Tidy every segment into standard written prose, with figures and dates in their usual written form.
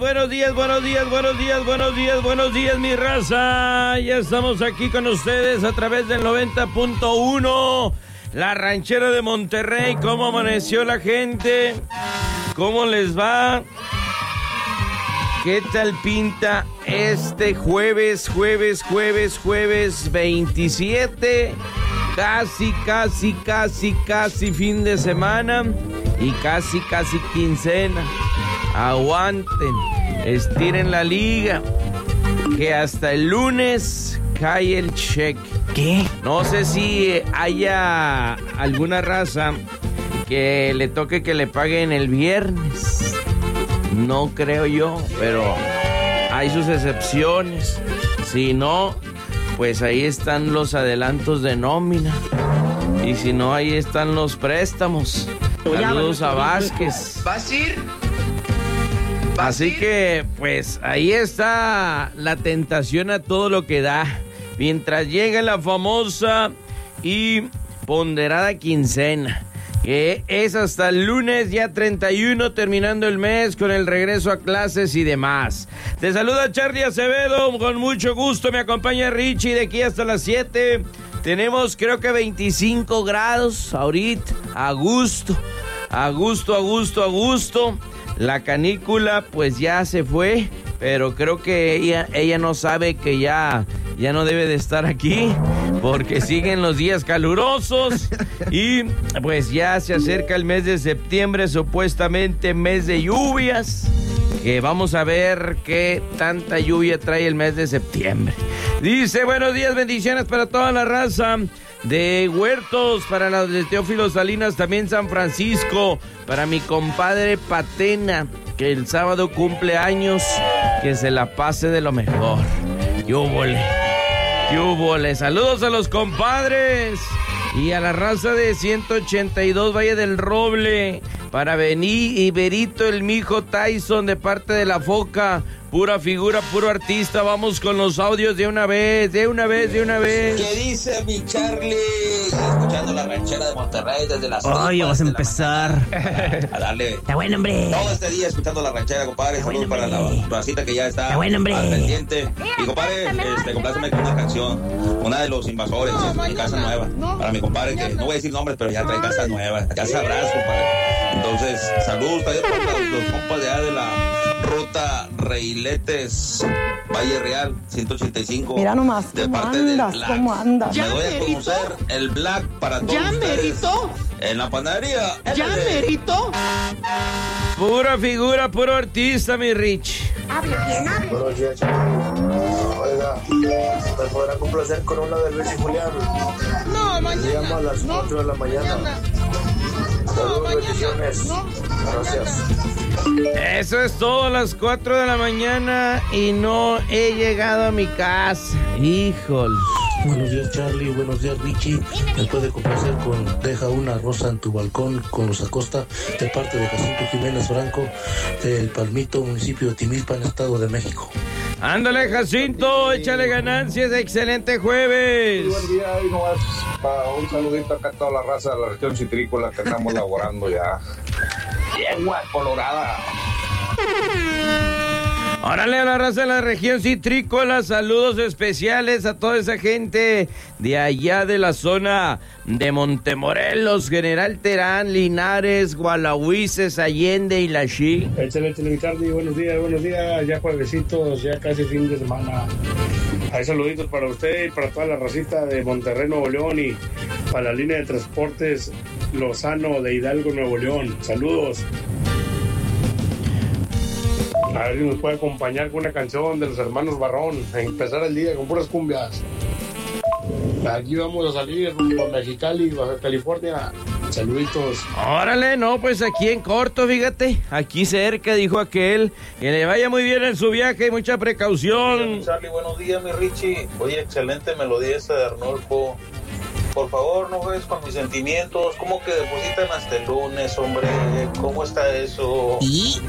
Buenos días, mi raza. Ya estamos aquí con ustedes a través del 90.1, La Ranchera de Monterrey. ¿Cómo amaneció la gente? ¿Cómo les va? ¿Qué tal pinta este jueves 27? Casi fin de semana y casi quincena. Aguanten, estiren la liga, que hasta el lunes cae el cheque. ¿Qué? No sé si haya alguna raza que le toque que le paguen el viernes. No creo yo, pero hay sus excepciones. Si no, pues ahí están los adelantos de nómina. Y si no, ahí están los préstamos. Saludos a Vázquez. ¿Vas a ir? Así que, pues, ahí está la tentación a todo lo que da. Mientras llega la famosa y ponderada quincena, que es hasta el lunes, ya 31, terminando el mes, con el regreso a clases y demás. Te saluda Charlie Acevedo, con mucho gusto me acompaña Richie de aquí hasta las 7. Tenemos, creo que 25 grados ahorita, a gusto. La canícula pues ya se fue, pero creo que ella no sabe que ya no debe de estar aquí, porque siguen los días calurosos y pues ya se acerca el mes de septiembre, supuestamente mes de lluvias, que vamos a ver qué tanta lluvia trae el mes de septiembre. Dice, buenos días, bendiciones para toda la raza de Huertos, para los de Teófilo Salinas, también San Francisco, para mi compadre Patena, que el sábado cumple años, que se la pase de lo mejor. ¡Yúbole! Saludos a los compadres y a la raza de 182 Valle del Roble, para Bení y Berito el mijo Tyson, de parte de la Foca. Pura figura, puro artista. Vamos con los audios de una vez. ¿Qué dice mi Charlie? Escuchando La Ranchera de Monterrey desde las 5. Ay, vas a empezar. A darle. Está bueno, hombre. Todo este día escuchando La Ranchera, compadre. Saludos para la racita que ya está bueno, hombre. al pendiente. Y compadre, compláceme con una canción. Una de Los Invasores, mi casa nueva. Para mi compadre, que no voy a decir nombres, pero ya trae casa nueva. Ya sabrás, compadre. Entonces, saludos también para los compas de allá de la ruta Reiletes, Valle Real, 185. Mira nomás, de ¿cómo parte andas? del ¿Cómo andas? Me doy a conocer el Black para todos ustedes. En la panadería. ¿Ya merito? Pura figura, puro artista, mi Rich. Buenos días, oiga, ¿me podrá complacer con una de Luis y Julián? No, mañana. Se llama a las 4 de la mañana. Saludos, bendiciones. Gracias. Eso es todo, a las 4 de la mañana y no he llegado a mi casa. Híjole. Buenos días, Charlie. Buenos días, Richie. Me puede complacer con Deja una rosa en tu balcón con los Acosta, de parte de Jacinto Jiménez Franco, del Palmito, municipio de Timilpan, Estado de México. Ándale, Jacinto, échale ganancias. Excelente jueves. Buen día, y nomás para un saludito acá a toda la raza de la región citrícola que estamos laborando ya. Yegua colorada. Órale, a la raza de la región citrícola, saludos especiales a toda esa gente de allá de la zona de Montemorelos, General Terán, Linares, Gualahuises, Allende y La Chi. Excelente, mi Charlie, buenos días, ya juevesitos, ya casi fin de semana. Hay saluditos para usted y para toda la racita de Monterrey, Nuevo León, y para la línea de transportes Lozano de Hidalgo, Nuevo León. Saludos. A ver si nos puede acompañar con una canción de los hermanos Barrón, a empezar el día con puras cumbias. Aquí vamos a salir rumbo a Mexicali, Baja California. Saluditos. Órale, no, pues aquí en corto, fíjate, aquí cerca, dijo aquel. Que le vaya muy bien en su viaje y mucha precaución. Charlie, buenos días, mi Richie. Oye, excelente melodía esa de Arnolfo. Por favor, no juegues con mis sentimientos. ¿Cómo que depositan hasta el lunes, hombre? ¿Cómo está eso? ¿Y?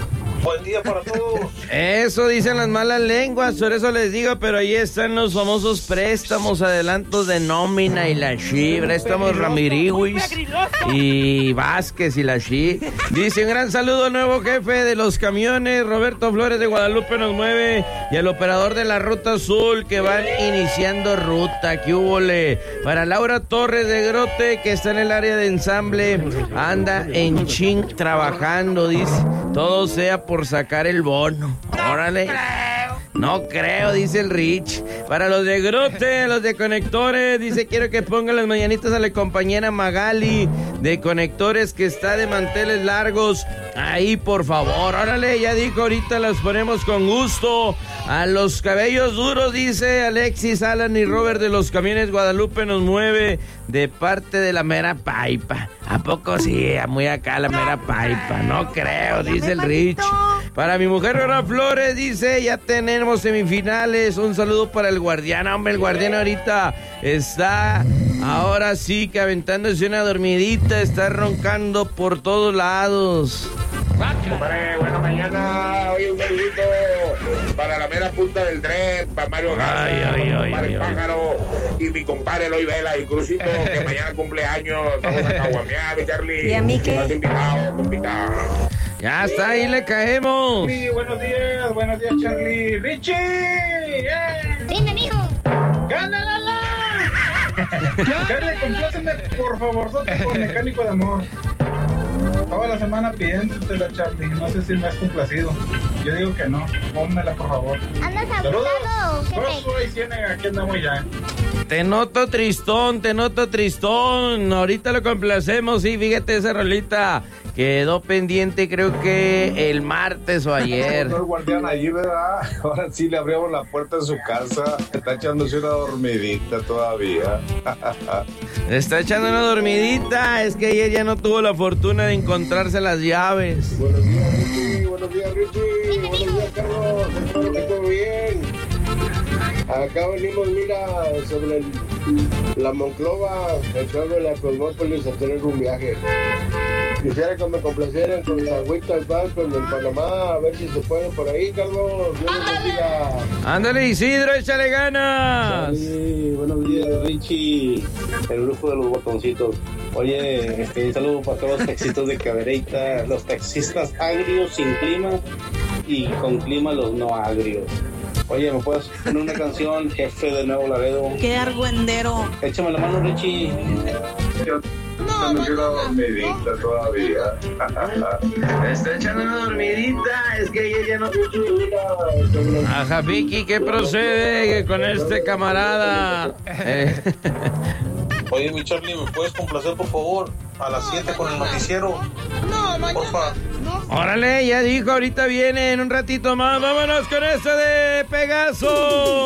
Buen día para todos. Eso dicen las malas lenguas, por eso les digo, pero ahí están los famosos préstamos, adelantos de nómina y la Chibra. Estamos Ramiriguis y Vázquez y la Chi. Dice un gran saludo al nuevo jefe de los camiones, Roberto Flores de Guadalupe nos mueve, y al operador de la Ruta Azul que van iniciando ruta. ¿Qué húbole? Para Laura Torres de Grote, que está en el área de ensamble, anda en chin trabajando, dice. Todo sea por sacar el bono. Órale. No creo, dice el Rich. Para los de Grote, los de Conectores, dice, quiero que pongan las mañanitas a la compañera Magali de Conectores, que está de manteles largos. Ahí, por favor. Órale, ya dijo, ahorita las ponemos con gusto. A los cabellos duros, dice Alexis, Alan y Robert de los camiones Guadalupe nos mueve, de parte de la mera paipa. ¿A poco sí? Muy acá la mera paipa. No creo, dice el Rich. Para mi mujer Rora Flores, dice, ya tenemos semifinales. Un saludo para el Guardián. Hombre, el Guardián ahorita está, ahora sí que aventándose una dormidita, está roncando por todos lados. Compadre, buena mañana. Oye, un saludito para la mera punta del tren, para Mario Garza, para el Pájaro y mi compadre Eloy Vela y Crucito, que mañana cumpleaños. Vamos a caguamear, mi Charlie. ¿Y a mí qué? Estás invitado, compita. Ya está, ahí le caemos. Sí, buenos días, Charlie. ¡Richie! ¡Venga, mijo! ¡Gánala! Charlie, compláceme, por favor, con Mecánico de Amor. Toda la semana pidiéndotela, Charlie. No sé si me has complacido. Yo digo que no. Pónmela, por favor. ¿Andas abusado, jefe? Soy Ciénaga, aquí andamos ya. Te noto tristón. Ahorita lo complacemos, sí, fíjate, esa rolita quedó pendiente, creo que el martes o ayer. El Guardián allí, ¿verdad? Ahora sí le abrimos la puerta de su casa. Está echándose una dormidita todavía. Está echando una dormidita. Es que ayer ya no tuvo la fortuna de encontrarse las llaves. Buenos días, Richie. Buenos días, Carlos. Espero que todo bien. Acá venimos, mira, sobre la Monclova, echando la Cosmópolis a tener un viaje. Quisiera que me complacieran con las agüitas Falcon en Panamá, a ver si se puede por ahí, Carlos. Ándale, Isidro, échale ganas. Sí, buenos días, Richie, el grupo de los botoncitos. Oye, un saludo para todos los taxistas de Cadereyta, los taxistas agrios sin clima y con clima los no agrios. Oye, ¿me puedes poner una canción, Jefe de Nuevo Laredo? ¡Qué argüendero! Échame la mano, Richie. Está echando una dormidita todavía. Está echando una dormidita. Es que ella ya no... Ajá, Vicky, ¿qué procede con este camarada? Oye, mi Charlie, ¿me puedes complacer, por favor? A las 7 con el noticiero. No, mañana. Porfa. Órale, ya dijo, ahorita viene en un ratito más. Vámonos con este de Pegaso.